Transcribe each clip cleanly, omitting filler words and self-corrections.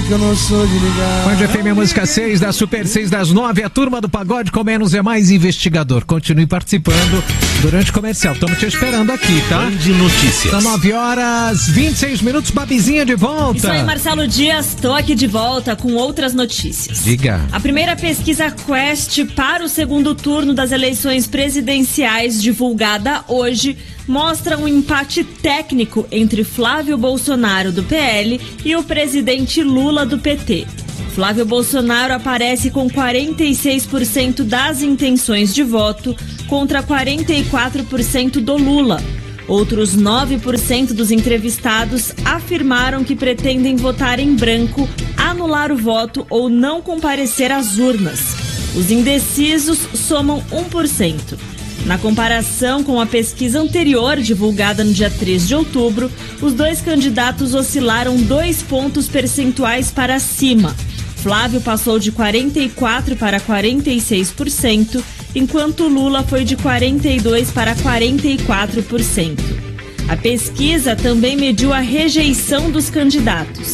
que eu não sou de ligar. Band FM, música 6 da Super 6 das 9. A turma do Pagode com Menos é Mais investigador. Continue participando durante o comercial. Estamos te esperando aqui, tá? Band Notícias. São 9h26. Babizinha de volta. Isso aí, Marcelo Dias. Tô aqui de volta com outras notícias. Diga. A primeira pesquisa Quest para o segundo turno das eleições presidenciais, divulgada hoje, mostra um empate técnico entre Flávio Bolsonaro, do PL, e o presidente Lula, do PT. Flávio Bolsonaro aparece com 46% das intenções de voto contra 44% do Lula. Outros 9% dos entrevistados afirmaram que pretendem votar em branco, anular o voto ou não comparecer às urnas. Os indecisos somam 1%. Na comparação com a pesquisa anterior, divulgada no dia 3 de outubro, os dois candidatos oscilaram 2 pontos percentuais para cima. Flávio passou de 44% para 46%, enquanto Lula foi de 42% para 44%. A pesquisa também mediu a rejeição dos candidatos.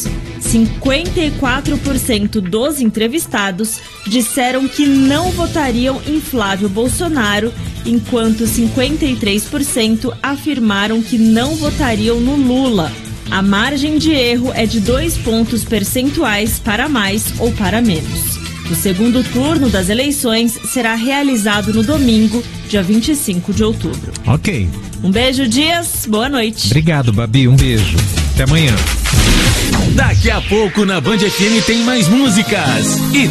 54% dos entrevistados disseram que não votariam em Flávio Bolsonaro, enquanto 53% afirmaram que não votariam no Lula. A margem de erro é de 2 pontos percentuais para mais ou para menos. O segundo turno das eleições será realizado no domingo, dia 25 de outubro. Ok. Um beijo, Dias. Boa noite. Obrigado, Babi. Um beijo. Até amanhã. Daqui a pouco na Band FM tem mais músicas. E